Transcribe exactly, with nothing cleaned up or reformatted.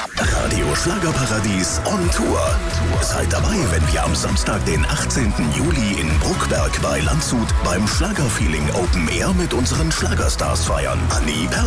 Radio Schlagerparadies on Tour. Seid dabei, wenn wir am Samstag, den achtzehnten Juli in Bruckberg bei Landshut beim Schlagerfeeling Open Air mit unseren Schlagerstars feiern. Anni